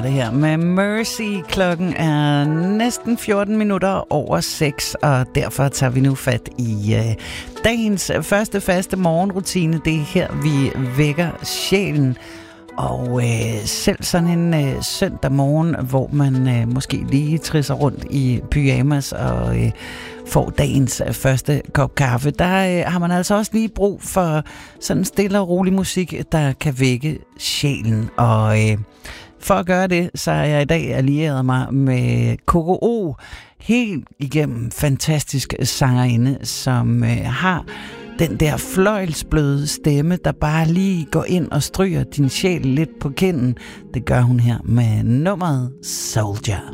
Det her med Mercy. Klokken er næsten 14 minutter over 6, og derfor tager vi nu fat i dagens første faste morgenrutine. Det er her, vi vækker sjælen. Og selv sådan en søndag morgen, hvor man måske lige trisser rundt i pyjamas og får dagens første kop kaffe, der har man altså også lige brug for sådan stille og rolig musik, der kan vække sjælen. Og for at gøre det, så har jeg i dag allieret mig med Coco O, helt igennem fantastisk sangerinde, som har den der fløjlsbløde stemme, der bare lige går ind og stryger din sjæl lidt på kinden. Det gør hun her med nummeret Soldier.